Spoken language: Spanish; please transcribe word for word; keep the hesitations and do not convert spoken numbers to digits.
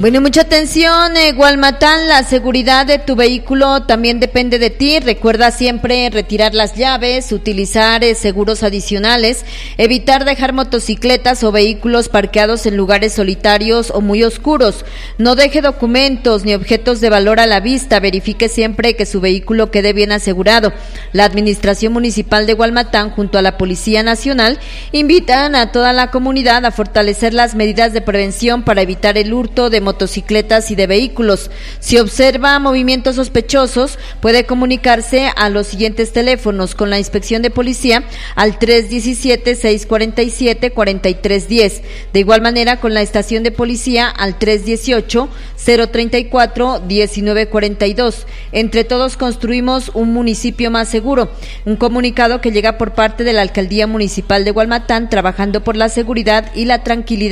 Bueno, mucha atención, eh, Gualmatán, la seguridad de tu vehículo también depende de ti. Recuerda siempre retirar las llaves, utilizar eh, seguros adicionales, evitar dejar motocicletas o vehículos parqueados en lugares solitarios o muy oscuros. No deje documentos ni objetos de valor a la vista. Verifique siempre que su vehículo quede bien asegurado. La Administración Municipal de Gualmatán, junto a la Policía Nacional, invitan a toda la comunidad a fortalecer las medidas de prevención para evitar el hurto de motocicletas y de vehículos. Si observa movimientos sospechosos, puede comunicarse a los siguientes teléfonos con la Inspección de Policía al tres diecisiete, seiscientos cuarenta y siete, cuarenta y tres diez. De igual manera con la Estación de Policía al tres dieciocho, cero treinta y cuatro, diecinueve cuarenta y dos. Entre todos construimos un municipio más seguro. Un comunicado que llega por parte de la Alcaldía Municipal de Gualmatán, trabajando por la seguridad y la tranquilidad